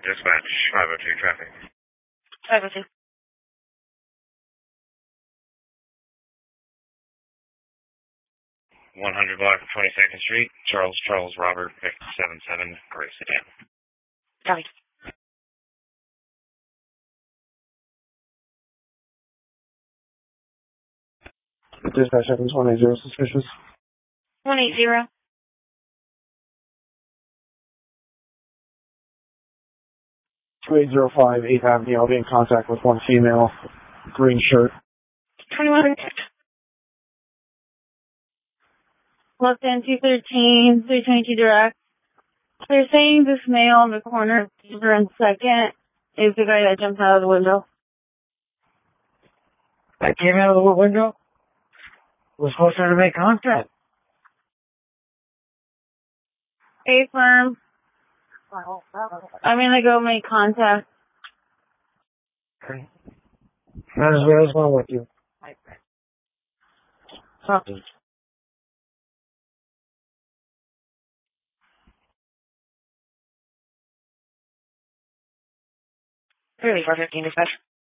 Dispatch 502 traffic. 502. 100 block of 22nd Street, Charles Robert, Victor 77, Gray Sedan. Copy. Dispatch 180 suspicious. 180. 2805 8th Avenue. I'll be in contact with one female, green shirt. 21. Left end 213, 322 direct. They're saying this male in the corner of Beaver and Second is the guy that jumped out of the window. That came out of the window? We're supposed to make contact. A firm. I'm gonna go make contact. Okay. How's going with you? Something. Clearly 415 dispatch.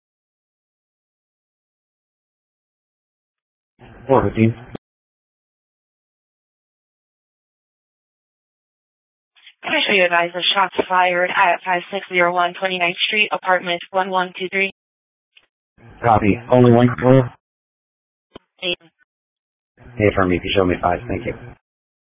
415. Can I show you advise the shots fired at 5601 29th Street, apartment 1123? Copy. Only one floor? 8. Hey, firm, you can show me 5. Thank you.